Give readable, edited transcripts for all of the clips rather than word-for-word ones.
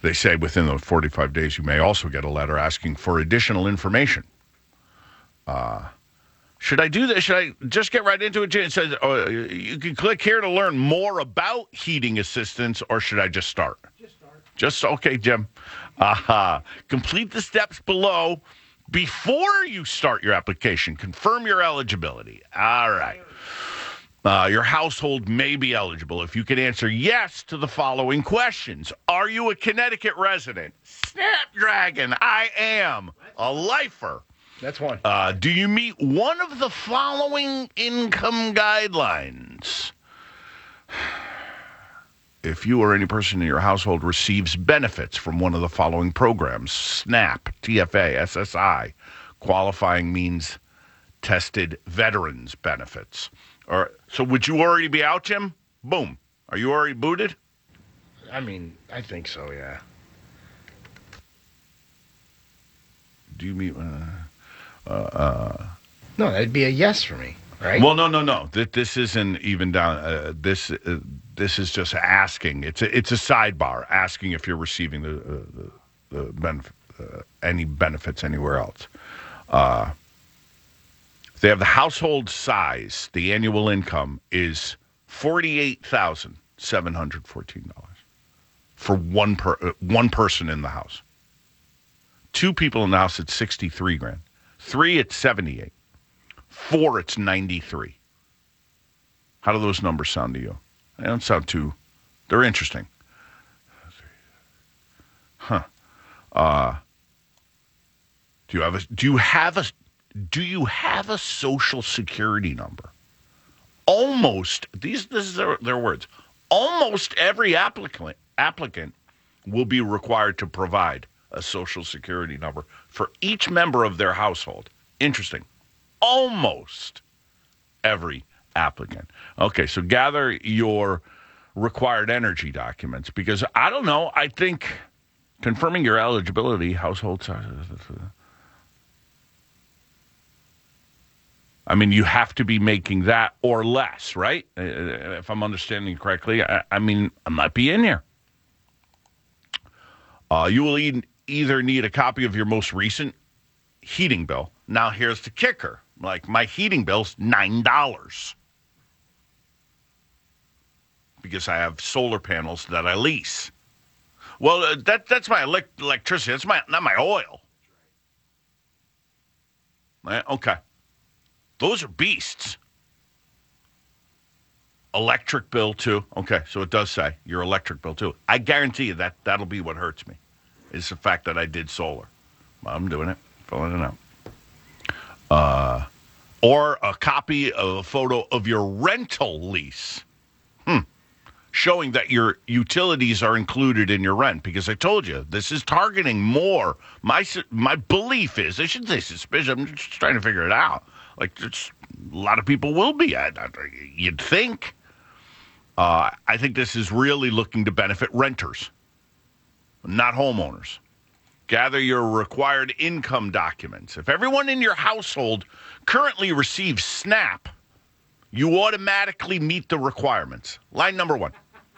They say within those 45 days, you may also get a letter asking for additional information. Should I do this? Should I just get right into it? It says you can click here to learn more about heating assistance, or should I just start? Okay, Jim. Complete the steps below before you start your application. Confirm your eligibility. All right. Your household may be eligible if you can answer yes to the following questions. Are you a Connecticut resident? Snapdragon, I am. A lifer. That's one. Do you meet one of the following income guidelines? If you or any person in your household receives benefits from one of the following programs, SNAP, TFA, SSI, qualifying means tested veterans benefits. So would you already be out, Jim? Boom. Are you already booted? I mean, I think so, yeah. Do you meet... No, that'd be a yes for me, right? Well, no. This isn't even down. This is just asking. It's a sidebar asking if you're receiving the any benefits anywhere else. They have the household size. The annual income is $48,714 for one person in the house. Two people in the house, it's $63,000. 3, it's 78. 4, it's 93. How do those numbers sound to you? They don't sound too. They're interesting. Huh. Do you have a social security number? Almost. This is their words. Almost every applicant will be required to provide a social security number for each member of their household. Interesting. Almost every applicant. Okay, so gather your required energy documents because I don't know. I think confirming your eligibility, household size. I mean, you have to be making that or less, right? If I'm understanding correctly, I mean, I might be in here. You will either need a copy of your most recent heating bill. Now, here's the kicker. Like, my heating bill's $9 because I have solar panels that I lease. Well, that's my electricity. That's not my oil. Okay. Those are beasts. Electric bill, too. Okay, so it does say your electric bill, too. I guarantee you that'll be what hurts me. Is the fact that I did solar. I'm doing it, filling it out. Or a copy of a photo of your rental lease. Showing that your utilities are included in your rent. Because I told you, this is targeting more. My belief is, I shouldn't say suspicion, I'm just trying to figure it out. Like, a lot of people will be. You'd think. I think this is really looking to benefit renters. Not homeowners. Gather your required income documents. If everyone in your household currently receives SNAP, you automatically meet the requirements. Line number 1.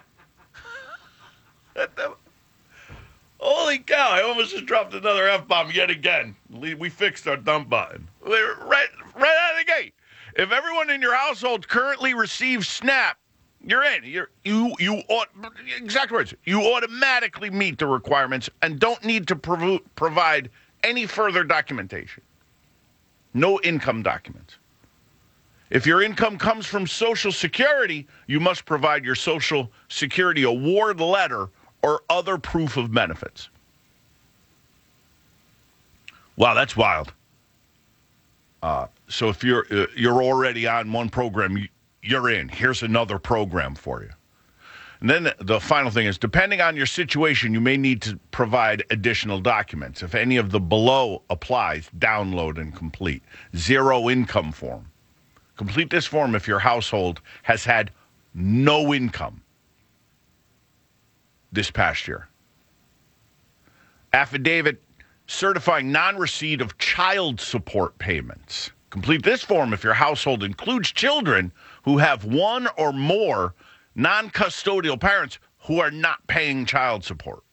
Holy cow, I almost just dropped another F-bomb yet again. We fixed our dump button. Right out of the gate. If everyone in your household currently receives SNAP, you're in. Exact words. You automatically meet the requirements and don't need to provide any further documentation. No income documents. If your income comes from Social Security, you must provide your Social Security award letter or other proof of benefits. Wow, that's wild. So if you're already on one program, you're in. Here's another program for you. And then the final thing is, depending on your situation, you may need to provide additional documents. If any of the below applies, download and complete. Zero income form. Complete this form if your household has had no income this past year. Affidavit certifying non-receipt of child support payments. Complete this form if your household includes children who have one or more non-custodial parents who are not paying child support.